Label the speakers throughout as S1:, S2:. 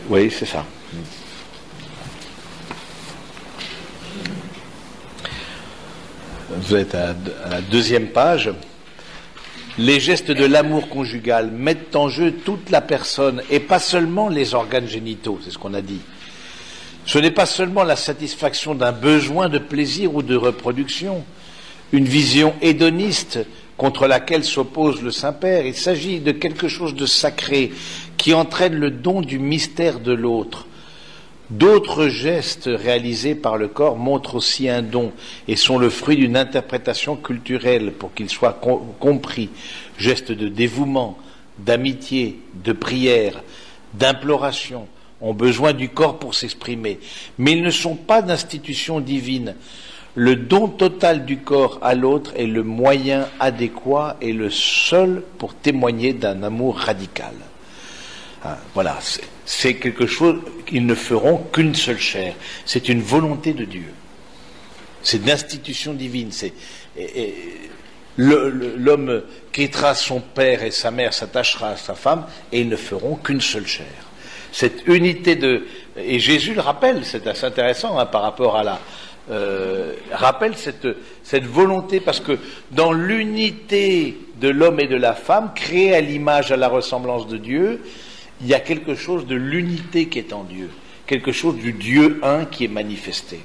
S1: Oui, c'est ça. Vous êtes à la deuxième page. Les gestes de l'amour conjugal mettent en jeu toute la personne et pas seulement les organes génitaux, c'est ce qu'on a dit. Ce n'est pas seulement la satisfaction d'un besoin de plaisir ou de reproduction, une vision hédoniste contre laquelle s'oppose le Saint-Père. Il s'agit de quelque chose de sacré qui entraîne le don du mystère de l'autre. D'autres gestes réalisés par le corps montrent aussi un don et sont le fruit d'une interprétation culturelle pour qu'ils soient compris. Gestes de dévouement, d'amitié, de prière, d'imploration ont besoin du corps pour s'exprimer. Mais ils ne sont pas d'institution divine. Le don total du corps à l'autre est le moyen adéquat et le seul pour témoigner d'un amour radical. Voilà, c'est quelque chose qu'ils ne feront qu'une seule chair. C'est une volonté de Dieu. C'est de l'institution divine. L'homme quittera son père et sa mère, s'attachera à sa femme, et ils ne feront qu'une seule chair. Cette unité et Jésus le rappelle, c'est assez intéressant par rapport à rappelle cette volonté, parce que dans l'unité de l'homme et de la femme, créée à l'image, à la ressemblance de Dieu, il y a quelque chose de l'unité qui est en Dieu, quelque chose du Dieu un qui est manifesté.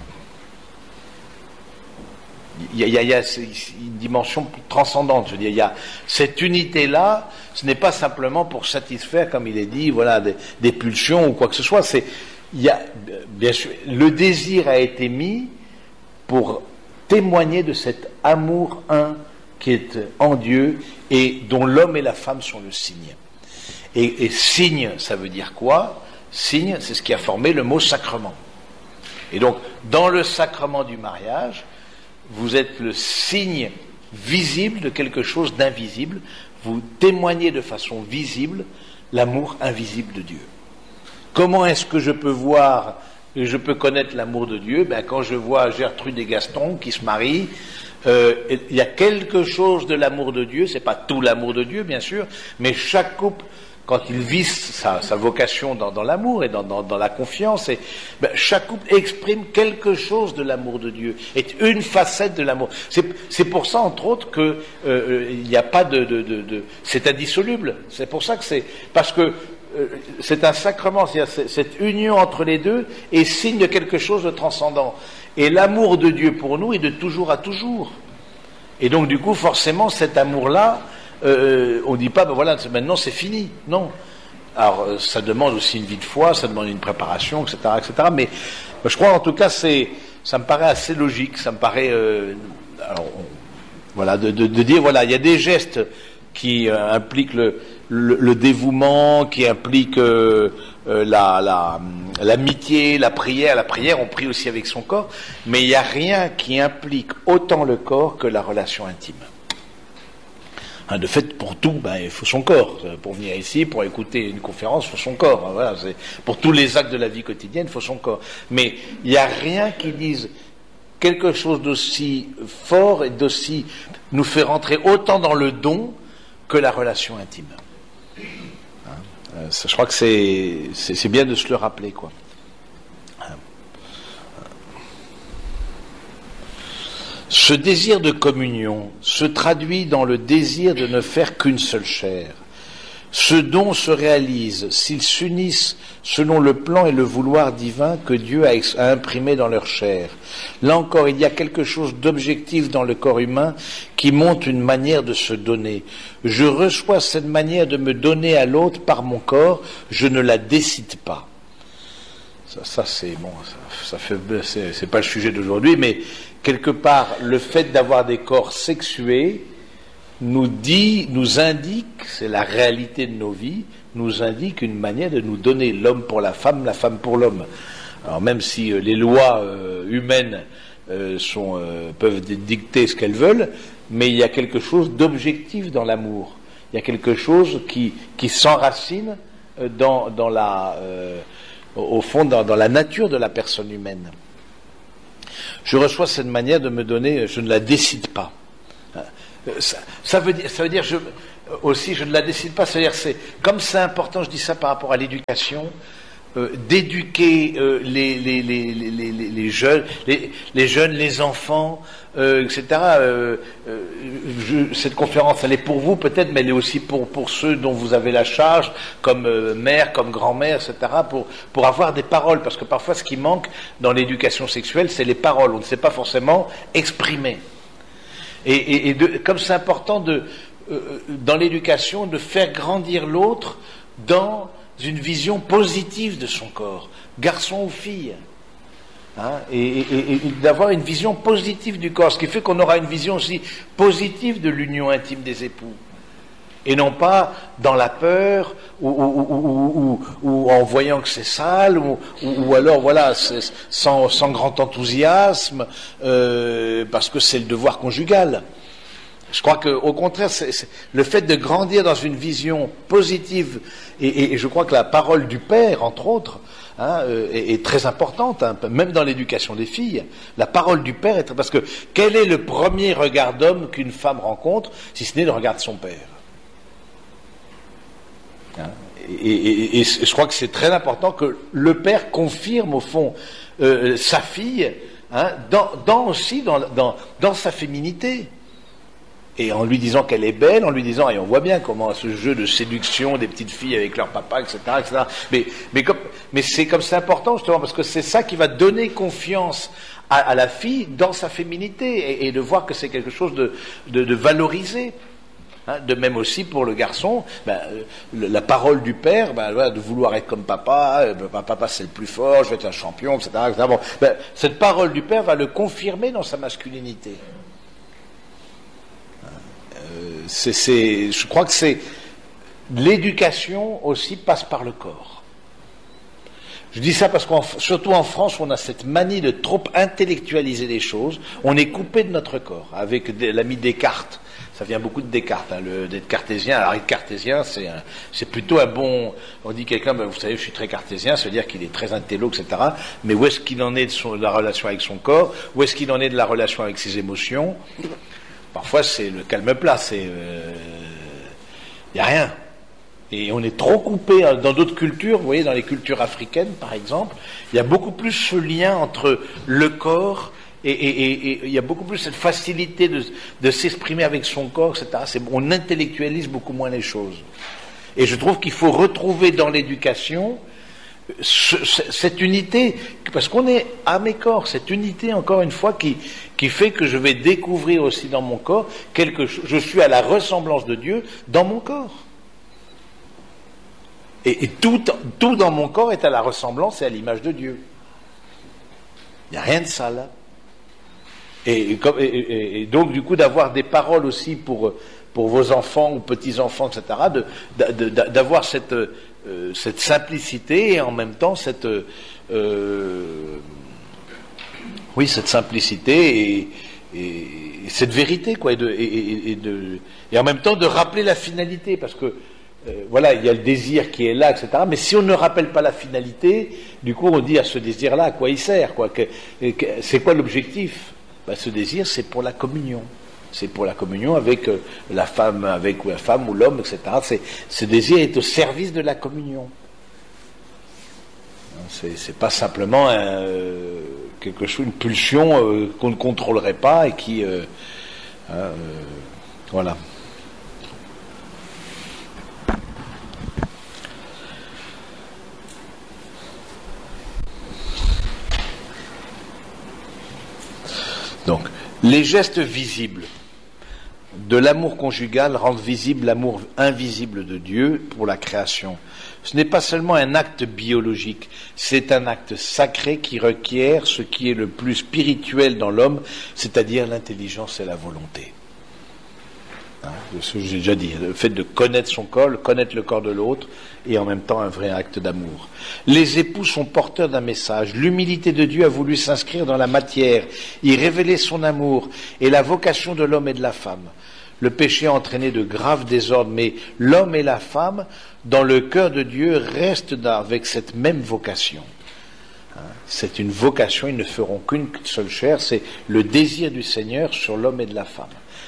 S1: Il y a une dimension transcendante, je veux dire, il y a cette unité-là, ce n'est pas simplement pour satisfaire, comme il est dit, voilà, des pulsions ou quoi que ce soit, bien sûr, le désir a été mis pour témoigner de cet amour un qui est en Dieu et dont l'homme et la femme sont le signe. Et signe, ça veut dire quoi? Signe, c'est ce qui a formé le mot sacrement. Et donc, dans le sacrement du mariage, vous êtes le signe visible de quelque chose d'invisible. Vous témoignez de façon visible l'amour invisible de Dieu. Comment est-ce que je peux voir et je peux connaître l'amour de Dieu? Quand je vois Gertrude et Gaston qui se marient, il y a quelque chose de l'amour de Dieu. C'est pas tout l'amour de Dieu, bien sûr, mais chaque couple, quand il vit sa vocation dans l'amour et dans la confiance, chaque couple exprime quelque chose de l'amour de Dieu, est une facette de l'amour. C'est pour ça, entre autres, que il n'y a pas c'est indissoluble. C'est pour ça que parce que c'est un sacrement, c'est-à-dire cette union entre les deux est signe de quelque chose de transcendant. Et l'amour de Dieu pour nous est de toujours à toujours. Et donc, du coup, forcément, cet amour-là, on ne dit pas, voilà, maintenant c'est fini. Non. Alors, ça demande aussi une vie de foi, ça demande une préparation, etc., etc. Mais je crois, en tout cas, ça me paraît assez logique. Ça me paraît, voilà, de dire, voilà, il y a des gestes qui impliquent le dévouement, qui impliquent l'amitié, la prière. La prière, on prie aussi avec son corps, mais il n'y a rien qui implique autant le corps que la relation intime. De fait, pour tout, il faut son corps. Pour venir ici, pour écouter une conférence, il faut son corps. Voilà, pour tous les actes de la vie quotidienne, il faut son corps. Mais il n'y a rien qui dise quelque chose d'aussi fort et d'aussi nous fait rentrer autant dans le don que la relation intime. Je crois que c'est bien de se le rappeler, quoi. Ce désir de communion se traduit dans le désir de ne faire qu'une seule chair. Ce don se réalise s'ils s'unissent selon le plan et le vouloir divin que Dieu a imprimé dans leur chair. Là encore, il y a quelque chose d'objectif dans le corps humain qui montre une manière de se donner. Je reçois cette manière de me donner à l'autre par mon corps, je ne la décide pas. Ça c'est bon, c'est pas le sujet d'aujourd'hui, mais quelque part, le fait d'avoir des corps sexués nous indique, c'est la réalité de nos vies, nous indique une manière de nous donner, l'homme pour la femme pour l'homme. Alors même si les lois humaines peuvent dicter ce qu'elles veulent, mais il y a quelque chose d'objectif dans l'amour. Il y a quelque chose qui s'enracine au fond, dans la nature de la personne humaine. Je reçois cette manière de me donner, je ne la décide pas. Ça veut dire aussi, je ne la décide pas, c'est-à-dire, comme c'est important, je dis ça par rapport à l'éducation, d'éduquer les jeunes, les enfants, etc. Cette conférence, elle est pour vous peut-être, mais elle est aussi pour ceux dont vous avez la charge, comme mère, comme grand-mère, etc. Pour avoir des paroles, parce que parfois ce qui manque dans l'éducation sexuelle, c'est les paroles. On ne sait pas forcément exprimer. Comme c'est important dans l'éducation de faire grandir l'autre dans une vision positive de son corps, garçon ou fille, hein, et d'avoir une vision positive du corps, ce qui fait qu'on aura une vision aussi positive de l'union intime des époux, et non pas dans la peur ou en voyant que c'est sale ou alors voilà sans grand enthousiasme parce que c'est le devoir conjugal. Je crois qu'au contraire, le fait de grandir dans une vision positive, et je crois que la parole du père, entre autres, hein, est très importante, hein, même dans l'éducation des filles. La parole du père parce que quel est le premier regard d'homme qu'une femme rencontre, si ce n'est le regard de son père, hein, et je crois que c'est très important que le père confirme au fond sa fille, hein, dans sa féminité. Et en lui disant qu'elle est belle, en lui disant, et on voit bien comment ce jeu de séduction des petites filles avec leur papa, etc., etc. Mais c'est comme c'est important justement parce que c'est ça qui va donner confiance à la fille dans sa féminité et de voir que c'est quelque chose de valorisé. Hein, de même aussi pour le garçon, la parole du père, de vouloir être comme papa, papa c'est le plus fort, je vais être un champion, etc., etc. Bon, cette parole du père va le confirmer dans sa masculinité. Je crois que l'éducation aussi passe par le corps. Je dis ça parce surtout en France, on a cette manie de trop intellectualiser les choses. On est coupé de notre corps. Avec l'ami Descartes, ça vient beaucoup de Descartes, hein, d'être cartésien. Alors être cartésien, c'est plutôt un bon. On dit quelqu'un, vous savez, je suis très cartésien, ça veut dire qu'il est très intello, etc. Mais où est-ce qu'il en est de la relation avec son corps? Où est-ce qu'il en est de la relation avec ses émotions? Parfois, c'est le calme plat, il n'y a rien. Et on est trop coupé dans d'autres cultures, vous voyez, dans les cultures africaines, par exemple, il y a beaucoup plus ce lien entre le corps et il y a beaucoup plus cette facilité de s'exprimer avec son corps, etc. On intellectualise beaucoup moins les choses. Et je trouve qu'il faut retrouver dans l'éducation cette unité, parce qu'on est âme et corps, cette unité encore une fois qui fait que je vais découvrir aussi dans mon corps quelque chose, je suis à la ressemblance de Dieu dans mon corps. Et tout dans mon corps est à la ressemblance et à l'image de Dieu. Il n'y a rien de sale. Et donc du coup d'avoir des paroles aussi pour vos enfants ou petits-enfants, etc., d'avoir cette simplicité et en même temps cette simplicité et cette vérité, quoi, et en même temps de rappeler la finalité, parce que voilà, il y a le désir qui est là, etc. Mais si on ne rappelle pas la finalité, du coup on dit à ce désir-là à quoi il sert, quoi. C'est quoi l'objectif? Ce désir, c'est pour la communion. C'est pour la communion avec la femme ou l'homme, etc. Ce désir est au service de la communion. C'est pas simplement quelque chose, une pulsion qu'on ne contrôlerait pas et qui, voilà. Donc, les gestes visibles de l'amour conjugal rendent visible l'amour invisible de Dieu pour la création. Ce n'est pas seulement un acte biologique, c'est un acte sacré qui requiert ce qui est le plus spirituel dans l'homme, c'est-à-dire l'intelligence et la volonté. Ce que j'ai déjà dit, le fait de connaître son corps, connaître le corps de l'autre, et en même temps un vrai acte d'amour. Les époux sont porteurs d'un message. L'humilité de Dieu a voulu s'inscrire dans la matière, y révéler son amour et la vocation de l'homme et de la femme. Le péché a entraîné de graves désordres, mais l'homme et la femme, dans le cœur de Dieu, restent avec cette même vocation. C'est une vocation, ils ne feront qu'une seule chair, c'est le désir du Seigneur sur l'homme et de la femme.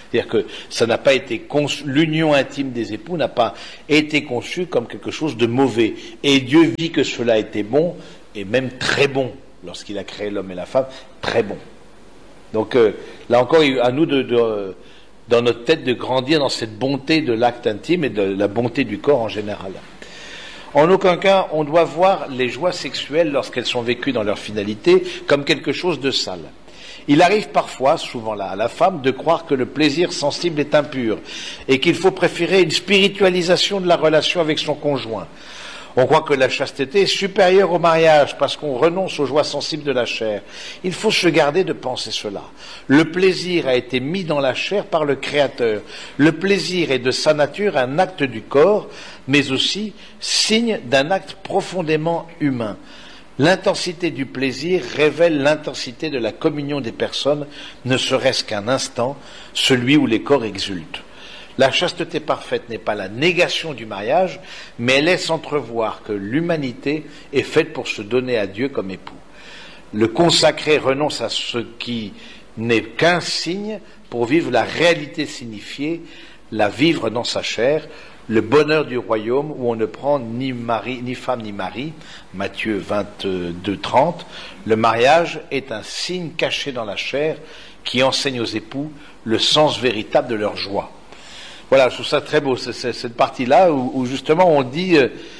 S1: C'est-à-dire que ça n'a pas été conçu, l'union intime des époux n'a pas été conçue comme quelque chose de mauvais. Et Dieu vit que cela était bon, et même très bon, lorsqu'il a créé l'homme et la femme, très bon. Donc là encore, à nous dans notre tête de grandir dans cette bonté de l'acte intime et de la bonté du corps en général. En aucun cas, on doit voir les joies sexuelles lorsqu'elles sont vécues dans leur finalité comme quelque chose de sale. Il arrive parfois, souvent là, à la femme de croire que le plaisir sensible est impur et qu'il faut préférer une spiritualisation de la relation avec son conjoint. On croit que la chasteté est supérieure au mariage parce qu'on renonce aux joies sensibles de la chair. Il faut se garder de penser cela. Le plaisir a été mis dans la chair par le Créateur. Le plaisir est de sa nature un acte du corps, mais aussi signe d'un acte profondément humain. L'intensité du plaisir révèle l'intensité de la communion des personnes, ne serait-ce qu'un instant, celui où les corps exultent. La chasteté parfaite n'est pas la négation du mariage, mais elle laisse entrevoir que l'humanité est faite pour se donner à Dieu comme époux. Le consacré renonce à ce qui n'est qu'un signe pour vivre la réalité signifiée, la vivre dans sa chair, le bonheur du royaume où on ne prend ni mari, ni femme, ni mari. Matthieu 22, 30. Le mariage est un signe caché dans la chair qui enseigne aux époux le sens véritable de leur joie. Voilà, je trouve ça très beau, cette partie-là où justement on dit,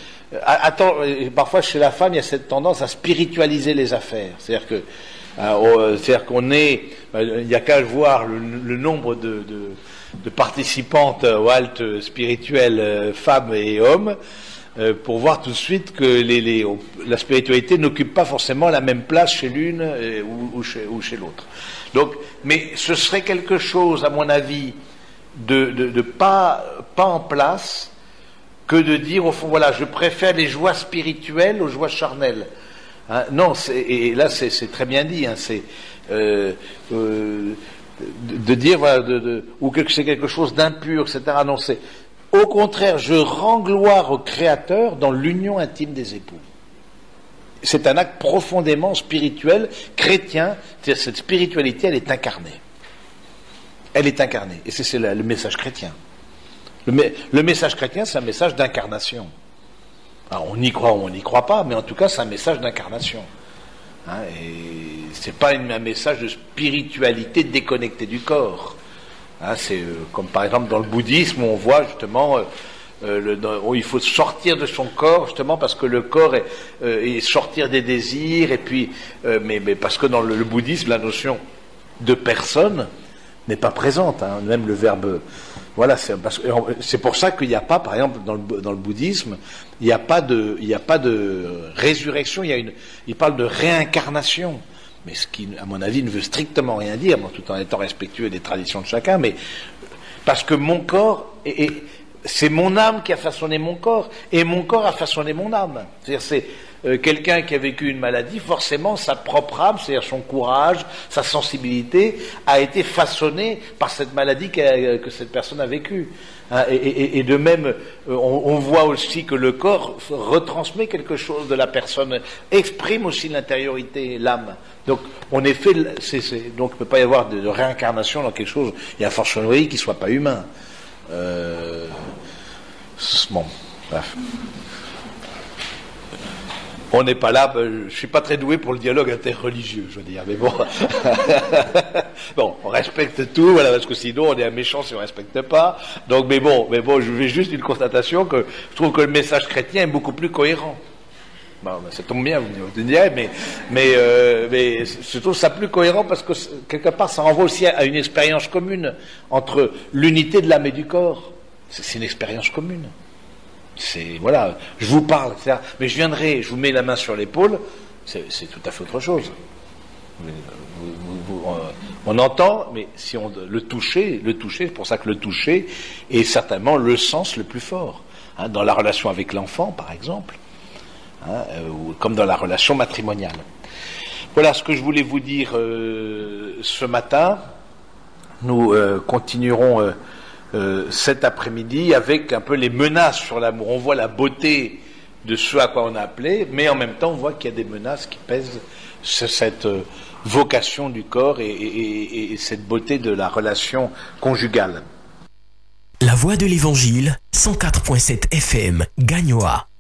S1: parfois chez la femme il y a cette tendance à spiritualiser les affaires, c'est-à-dire qu'on est, il n'y a qu'à voir le nombre de participantes au halte spirituel femmes et hommes pour voir tout de suite que la spiritualité n'occupe pas forcément la même place chez l'une ou chez l'autre. Donc, mais ce serait quelque chose, à mon avis, de pas en place que de dire au fond voilà je préfère les joies spirituelles aux joies charnelles. Hein, non, et là c'est très bien dit. Hein, c'est de dire voilà ou que c'est quelque chose d'impur, etc. Non, c'est au contraire je rends gloire au Créateur dans l'union intime des époux. C'est un acte profondément spirituel, chrétien. C'est-à-dire cette spiritualité, elle est incarnée. Elle est incarnée. Et c'est le message chrétien. Le message chrétien, c'est un message d'incarnation. Alors, on y croit ou on n'y croit pas, mais en tout cas, c'est un message d'incarnation. Hein, et c'est pas un message de spiritualité déconnectée du corps. Hein, c'est comme par exemple dans le bouddhisme, où on voit justement où il faut sortir de son corps, justement parce que le corps est sortir des désirs, et puis mais parce que dans le bouddhisme, la notion de personne n'est pas présente, hein, même le verbe. Voilà, c'est pour ça qu'il n'y a pas, par exemple, dans le bouddhisme, il n'y a pas de résurrection. Il parle de réincarnation, mais ce qui, à mon avis, ne veut strictement rien dire, bon, tout en étant respectueux des traditions de chacun. Mais parce que mon corps, c'est mon âme qui a façonné mon corps, et mon corps a façonné mon âme. C'est-à-dire, c'est quelqu'un qui a vécu une maladie, forcément sa propre âme, c'est-à-dire son courage, sa sensibilité, a été façonnée par cette maladie que cette personne a vécue. Hein, et de même, on voit aussi que le corps retransmet quelque chose de la personne, exprime aussi l'intériorité, l'âme. Donc, on est fait, donc il ne peut pas y avoir de réincarnation dans quelque chose, il y a fortiori qui ne soit pas humain. Bon, bref. On n'est pas là, je suis pas très doué pour le dialogue interreligieux, je veux dire, mais bon. Bon, on respecte tout, voilà, parce que sinon on est un méchant si on respecte pas. Donc, mais bon, je fais juste une constatation que je trouve que le message chrétien est beaucoup plus cohérent. Bon, ça tombe bien, vous me direz, mais je trouve ça plus cohérent parce que quelque part ça renvoie aussi à une expérience commune entre l'unité de l'âme et du corps. C'est une expérience commune. C'est, voilà, je vous parle, etc. Mais je viendrai, je vous mets la main sur l'épaule, c'est tout à fait autre chose. On entend, mais si on le toucher, c'est pour ça que le toucher est certainement le sens le plus fort. Hein, dans la relation avec l'enfant, par exemple, hein, ou comme dans la relation matrimoniale. Voilà ce que je voulais vous dire ce matin. Nous continuerons cet après-midi avec un peu les menaces sur l'amour. On voit la beauté de ce à quoi on a appelé, mais en même temps on voit qu'il y a des menaces qui pèsent sur cette vocation du corps et cette beauté de la relation conjugale.
S2: La voix de l'Évangile, 104.7 FM, Gagnoa.